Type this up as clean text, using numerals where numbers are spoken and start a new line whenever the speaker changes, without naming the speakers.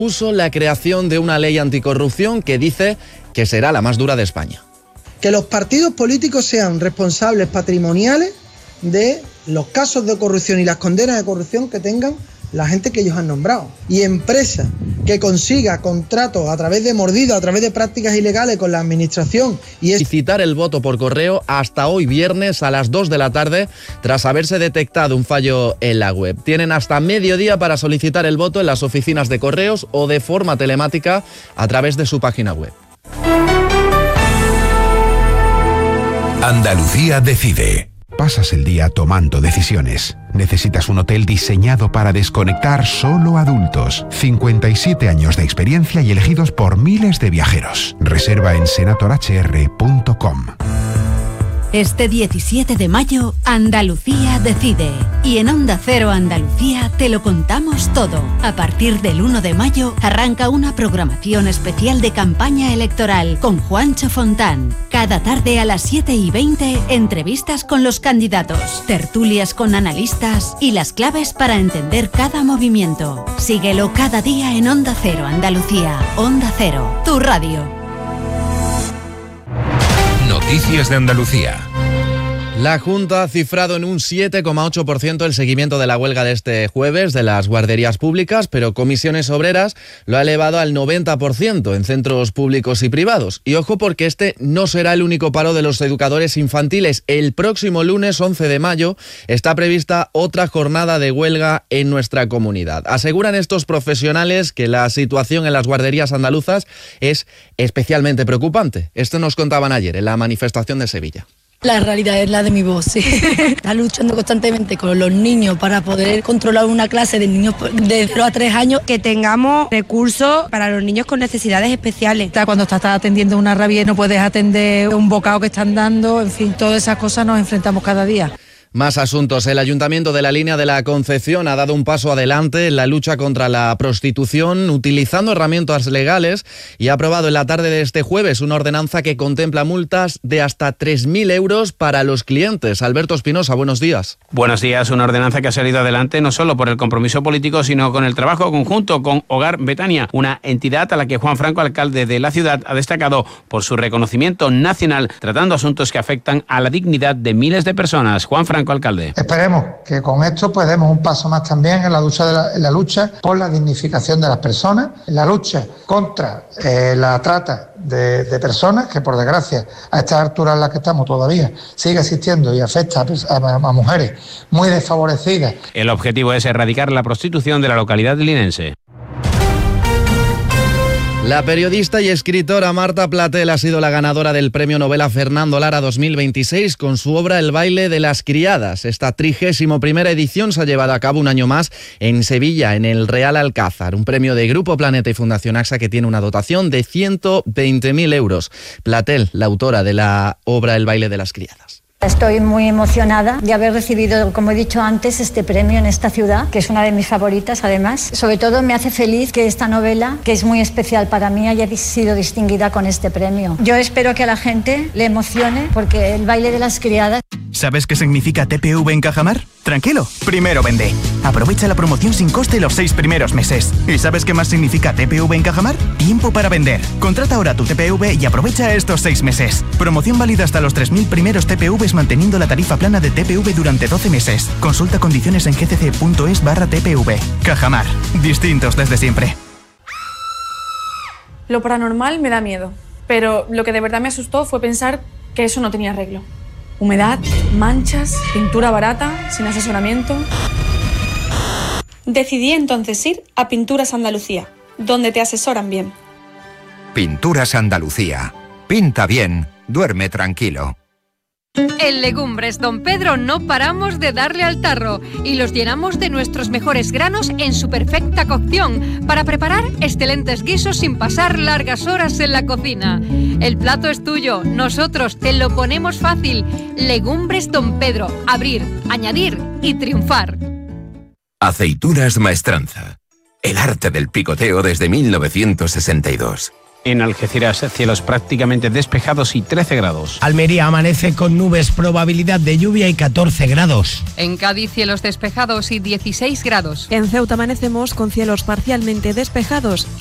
Puso la creación de una ley anticorrupción que dice que será la más dura de España.
Que los partidos políticos sean responsables patrimoniales de los casos de corrupción y las condenas de corrupción que tengan la gente que ellos han nombrado. Y empresa que consiga contratos a través de mordidas, a través de prácticas ilegales con la administración y
citar el voto por correo hasta hoy viernes a las 2 de la tarde tras haberse detectado un fallo en la web. Tienen hasta mediodía para solicitar el voto en las oficinas de correos o de forma telemática a través de su página web.
Andalucía decide. Pasas el día tomando decisiones. Necesitas un hotel diseñado para desconectar solo adultos. 57 años de experiencia y elegidos por miles de viajeros. Reserva en senatorhr.com.
Este 17 de mayo, Andalucía decide. Y en Onda Cero Andalucía te lo contamos todo. A partir del 1 de mayo arranca una programación especial de campaña electoral con Juancho Fontán. Cada tarde a las 7:20, entrevistas con los candidatos, tertulias con analistas y las claves para entender cada movimiento. Síguelo cada día en Onda Cero Andalucía. Onda Cero, tu radio.
Noticias de Andalucía.
La Junta ha cifrado en un 7,8% el seguimiento de la huelga de este jueves de las guarderías públicas, pero Comisiones Obreras lo ha elevado al 90% en centros públicos y privados. Y ojo, porque este no será el único paro de los educadores infantiles. El próximo lunes 11 de mayo está prevista otra jornada de huelga en nuestra comunidad. Aseguran estos profesionales que la situación en las guarderías andaluzas es especialmente preocupante. Esto nos contaban ayer en la manifestación de Sevilla.
La realidad es la de mi voz, sí. Está luchando constantemente con los niños para poder controlar una clase de niños de 0 a 3 años.
Que tengamos recursos para los niños con necesidades especiales.
Cuando estás atendiendo una rabia y no puedes atender un bocado que están dando, en fin, todas esas cosas nos enfrentamos cada día.
Más asuntos. El Ayuntamiento de la Línea de la Concepción ha dado un paso adelante en la lucha contra la prostitución utilizando herramientas legales y ha aprobado en la tarde de este jueves una ordenanza que contempla multas de hasta 3.000 euros para los clientes. Alberto Espinosa, buenos días.
Buenos días. Una ordenanza que ha salido adelante no solo por el compromiso político, sino con el trabajo conjunto con Hogar Betania, una entidad a la que Juan Franco, alcalde de la ciudad, ha destacado por su reconocimiento nacional, tratando asuntos que afectan a la dignidad de miles de personas. Juan Franco, alcalde.
Esperemos que con esto pues demos un paso más también en la lucha por la dignificación de las personas, en la lucha contra la trata de personas, que por desgracia a estas alturas en las que estamos todavía sigue existiendo y afecta a mujeres muy desfavorecidas.
El objetivo es erradicar la prostitución de la localidad linense.
La periodista y escritora Marta Platel ha sido la ganadora del Premio Novela Fernando Lara 2026 con su obra El baile de las criadas. Esta 31ª edición se ha llevado a cabo un año más en Sevilla, en el Real Alcázar, un premio de Grupo Planeta y Fundación AXA que tiene una dotación de 120.000 euros. Platel, la autora de la obra El baile de las criadas.
Estoy muy emocionada de haber recibido, como he dicho antes, este premio en esta ciudad, que es una de mis favoritas además. Sobre todo me hace feliz que esta novela, que es muy especial para mí, haya sido distinguida con este premio. Yo espero que a la gente le emocione, porque El baile de las criadas...
¿Sabes qué significa TPV en Cajamar? Tranquilo, primero vende. Aprovecha la promoción sin coste los 6 primeros meses. ¿Y sabes qué más significa TPV en Cajamar? Tiempo para vender. Contrata ahora tu TPV y aprovecha estos 6 meses. Promoción válida hasta los 3.000 primeros TPVs manteniendo la tarifa plana de TPV durante 12 meses. Consulta condiciones en gcc.es/TPV. Cajamar. Distintos desde siempre.
Lo paranormal me da miedo, pero lo que de verdad me asustó fue pensar que eso no tenía arreglo. Humedad, manchas, pintura barata, sin asesoramiento. Decidí entonces ir a Pinturas Andalucía, donde te asesoran bien.
Pinturas Andalucía. Pinta bien, duerme tranquilo.
En Legumbres Don Pedro no paramos de darle al tarro y los llenamos de nuestros mejores granos en su perfecta cocción para preparar excelentes guisos sin pasar largas horas en la cocina. El plato es tuyo, nosotros te lo ponemos fácil. Legumbres Don Pedro, abrir, añadir y triunfar.
Aceitunas Maestranza. El arte del picoteo desde 1962.
En Algeciras, cielos prácticamente despejados y 13 grados.
Almería amanece con nubes, probabilidad de lluvia y 14 grados.
En Cádiz, cielos despejados y 16 grados.
En Ceuta amanecemos con cielos parcialmente despejados